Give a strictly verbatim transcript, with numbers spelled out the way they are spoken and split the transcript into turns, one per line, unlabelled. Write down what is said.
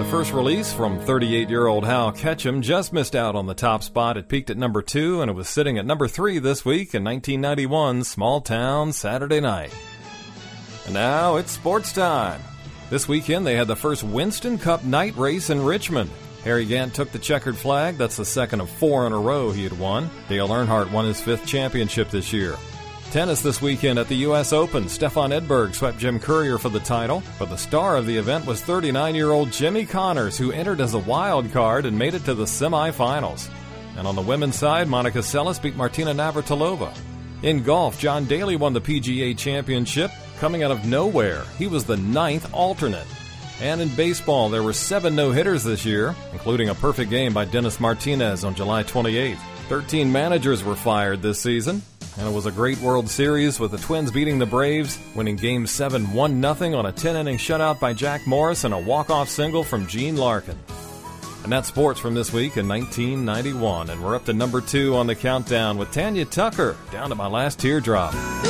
first release from thirty-eight-year-old Hal Ketchum just missed out on the top spot. It peaked at number two, and it was sitting at number three this week in nineteen ninety-one's Small Town Saturday Night. And now it's sports time. This weekend they had the first Winston Cup night race in Richmond. Harry Gant took the checkered flag. That's the second of four in a row he had won. Dale Earnhardt won his fifth championship this year. Tennis this weekend at the U S Open. Stefan Edberg swept Jim Courier for the title, but the star of the event was thirty-nine-year-old Jimmy Connors, who entered as a wild card and made it to the semifinals. And on the women's side, Monica Seles beat Martina Navratilova. In golf, John Daly won the P G A Championship, coming out of nowhere. He was the ninth alternate. And in baseball, there were seven no-hitters this year, including a perfect game by Dennis Martinez on July twenty-eighth. Thirteen managers were fired this season. And it was a great World Series with the Twins beating the Braves, winning Game seven one nothing on a ten-inning shutout by Jack Morris and a walk-off single from Gene Larkin. And that's sports from this week in nineteen ninety-one. And we're up to number two on the countdown with Tanya Tucker, Down to My Last Teardrop.